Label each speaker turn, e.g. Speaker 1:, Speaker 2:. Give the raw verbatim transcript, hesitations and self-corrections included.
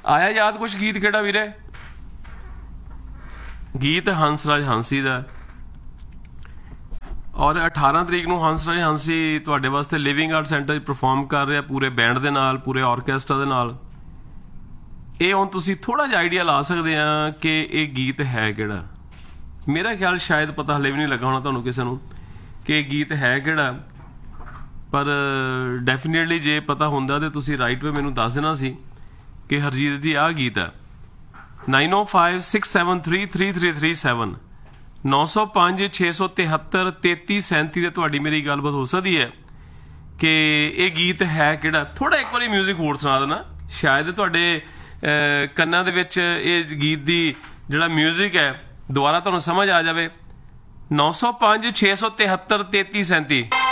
Speaker 1: ਆਇਆ ਯਾਦ ਕੁਛ ਗੀਤ ਕਿਹੜਾ ਵੀਰੇ? ਗੀਤ ਹੰਸਰਾਜ ਹੰਸੀ ਦਾ, ਔਰ ਅਠਾਰਾਂ ਤਰੀਕ ਨੂੰ ਹੰਸਰਾਜ ਹੰਸੀ ਤੁਹਾਡੇ ਵਾਸਤੇ ਲਿਵਿੰਗ ਆਰਟ ਸੈਂਟਰ 'ਚ ਪਰਫਾਰਮ ਕਰ ਰਿਹਾ ਪੂਰੇ ਬੈਂਡ ਦੇ ਨਾਲ, ਪੂਰੇ ਆਰਕੈਸਟਰਾ ਦੇ ਨਾਲ। ਇਹ ਹੁਣ ਤੁਸੀਂ ਥੋੜ੍ਹਾ ਜਿਹਾ ਆਈਡੀਆ ਲਾ ਸਕਦੇ ਆ ਕਿ ਇਹ ਗੀਤ ਹੈ ਕਿਹੜਾ। ਮੇਰਾ ਖਿਆਲ ਸ਼ਾਇਦ ਪਤਾ ਹਲੇ ਵੀ ਨਹੀਂ ਲੱਗਾ ਹੋਣਾ ਤੁਹਾਨੂੰ ਕਿਸੇ ਨੂੰ ਕਿ ਇਹ ਗੀਤ ਹੈ ਕਿਹੜਾ, ਪਰ ਡੈਫੀਨੇਟਲੀ ਜੇ ਪਤਾ ਹੁੰਦਾ ਤਾਂ ਤੁਸੀਂ ਰਾਈਟ ਵੇ ਮੈਨੂੰ ਦੱਸ ਦੇਣਾ ਸੀ ਕਿ ਹਰਜੀਤ ਜੀ ਆਹ ਗੀਤ ਹੈ। ਨਾਈਨ ਓ five six seven three three three three seven ਨੌ ਸੌ ਪੰਜ ਛੇ ਸੌ ਤਿਹੱਤਰ ਤੇਤੀ ਸੈਂਤੀ 'ਤੇ ਤੁਹਾਡੀ ਮੇਰੀ ਗੱਲਬਾਤ ਹੋ ਸਕਦੀ ਹੈ ਕਿ ਇਹ ਗੀਤ ਹੈ ਕਿਹੜਾ। ਥੋੜ੍ਹਾ ਇੱਕ ਵਾਰੀ ਮਿਊਜ਼ਿਕ ਹੋਰ ਸੁਣਾ ਦੇਣਾ, ਸ਼ਾਇਦ ਤੁਹਾਡੇ ਕੰਨਾਂ ਦੇ ਵਿੱਚ ਇਹ ਗੀਤ ਦੀ ਜਿਹੜਾ ਮਿਊਜ਼ਿਕ ਹੈ ਦੁਬਾਰਾ ਤੁਹਾਨੂੰ ਸਮਝ ਆ ਜਾਵੇ। ਨੌ ਸੌ ਪੰਜ ਛੇ ਸੌ ਤਿਹੱਤਰ ਤੇਤੀ ਸੈਂਤੀ